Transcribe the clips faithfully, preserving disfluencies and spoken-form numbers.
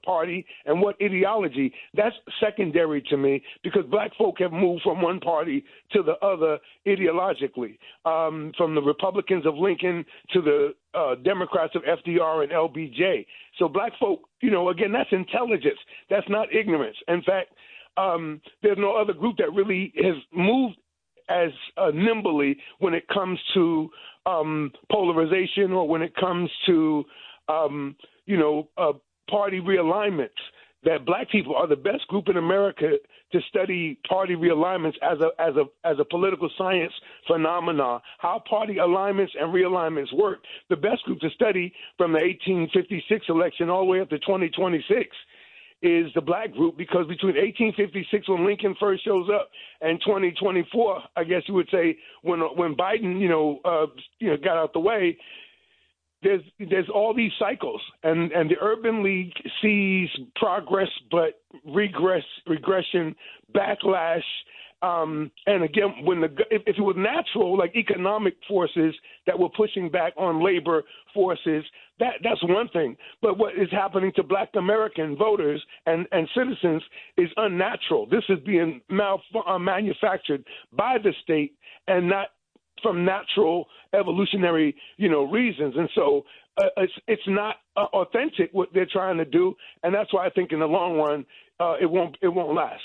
party and what ideology. That's secondary to me because black folk have moved from one party to the other ideologically, um, from the Republicans of Lincoln to the uh, Democrats of F D R and L B J. So black folk, you know, again, that's intelligence. That's not ignorance. In fact, um, there's no other group that really has moved as uh, nimbly when it comes to um, polarization or when it comes to, um, you know, uh, party realignments. That black people are the best group in America to study party realignments as a as a as a political science phenomena. How party alignments and realignments work. The best group to study from the eighteen fifty-six election all the way up to twenty twenty-six is the black group, because between eighteen fifty-six when Lincoln first shows up and twenty twenty-four, I guess you would say when when Biden, you know, uh, you know, got out the way. There's there's all these cycles, and, and the Urban League sees progress, but regress, regression, backlash, um, and again, when the if, if it was natural, like economic forces that were pushing back on labor forces, that that's one thing. But what is happening to Black American voters and, and citizens is unnatural. This is being mal- uh, manufactured by the state and not from natural evolutionary, you know, reasons. And so uh, it's it's not uh, authentic what they're trying to do, and that's why I think in the long run uh, it won't it won't last.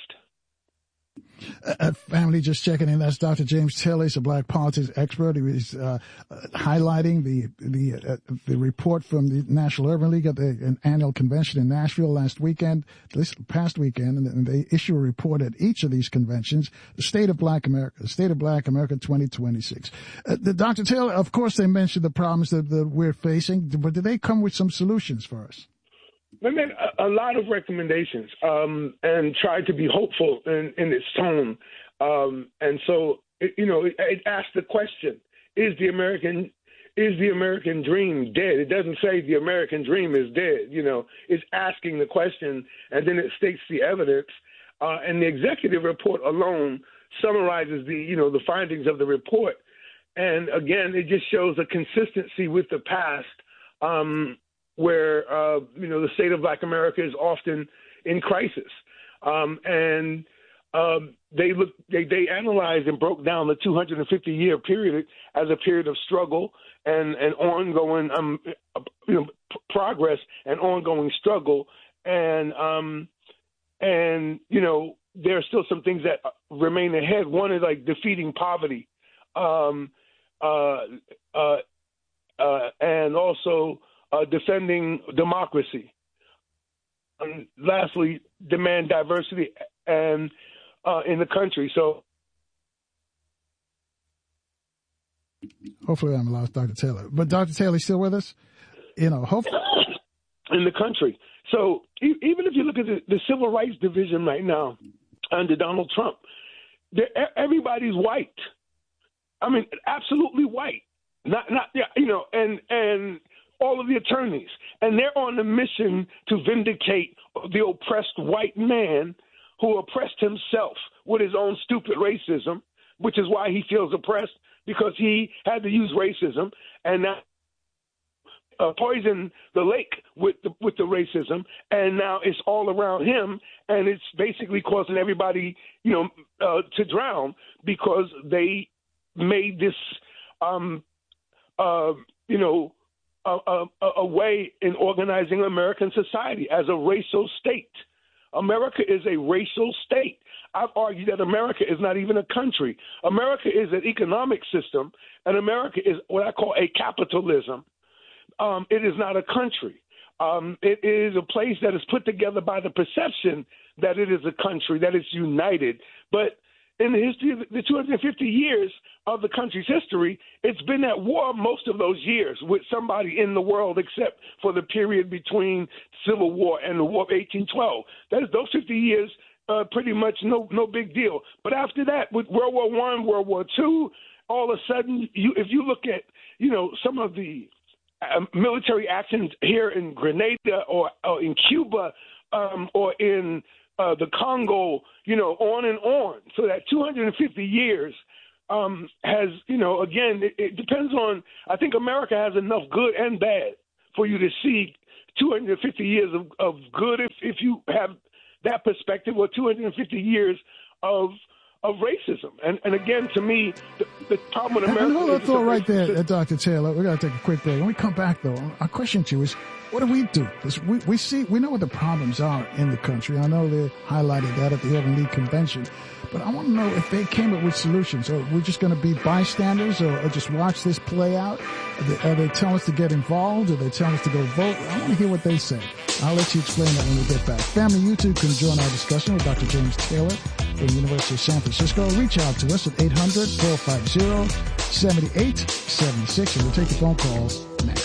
Uh, family, just checking in. That's Doctor James Taylor. He's a black politics expert. He was uh, uh, highlighting the the uh, the report from the National Urban League at the an annual convention in Nashville last weekend, this past weekend, and, and they issue a report at each of these conventions, the State of Black America, the State of Black America twenty twenty-six. Uh, the Doctor Taylor, of course, they mentioned the problems that, that we're facing, but did they come with some solutions for us? They made a, a lot of recommendations um, and tried to be hopeful in, in its tone. Um, and so, it, you know, it, it asked the question, is the American is the American dream dead? It doesn't say the American dream is dead. You know, it's asking the question, and then it states the evidence. Uh, and the executive report alone summarizes the, you know, the findings of the report. And again, it just shows a consistency with the past, um, where, uh, you know, the state of Black America is often in crisis. Um, and um, they look, they, they analyzed and broke down the two hundred fifty year period as a period of struggle and, and ongoing, um, you know, p- progress and ongoing struggle. And, um, and, you know, there are still some things that remain ahead. One is like defeating poverty, um, uh, uh, uh, and also, Uh, defending democracy. And lastly, demand diversity and uh, in the country. So, hopefully, I'm lost, Doctor Taylor. But Doctor Taylor, you still with us? You know, hopefully, in the country. So, e- even if you look at the, the civil rights division right now under Donald Trump, everybody's white. I mean, absolutely white. Not, not, yeah, you know, and and. all of the attorneys, and they're on a mission to vindicate the oppressed white man who oppressed himself with his own stupid racism, which is why he feels oppressed, because he had to use racism and now uh, poison the lake with the, with the racism, and now it's all around him, and it's basically causing everybody, you know, uh, to drown because they made this, um, uh, you know, A, a, a way in organizing American society as a racial state. America is a racial state. I've argued that America is not even a country. America is an economic system, and America is what I call a capitalism. Um, it is not a country. Um, it is a place that is put together by the perception that it is a country, that it's united. But in the history of the two hundred fifty years of the country's history, it's been at war most of those years with somebody in the world, except for the period between Civil War and the War of eighteen twelve. That is those fifty years, uh, pretty much no no big deal. But after that, with World War One, World War Two, all of a sudden, you, if you look at you know some of the uh, military actions here in Grenada or, or in Cuba um, or in Uh, the Congo, you know, on and on. So that two hundred fifty years um, has, you know, again, it, it depends on, I think America has enough good and bad for you to see two hundred fifty years of, of good if, if you have that perspective, or two hundred fifty years of of racism. And and again, to me, the, the problem with America. And hold on, is thought right there, system. uh, Doctor Taylor. We're going to take a quick break. When we come back, though, our question to you is, what do we do? Because we, we see, we know what the problems are in the country. I know they highlighted that at the Urban League convention. But I want to know if they came up with solutions. Or we're just going to be bystanders, or, or just watch this play out? Are they, are they tell us to get involved? Or they tell us to go vote? I want to hear what they say. I'll let you explain that when we get back. Family, you too can join our discussion with Doctor James Taylor from the University of San Francisco. Reach out to us at eight hundred, four five zero, seven eight seven six, and we'll take the phone calls next.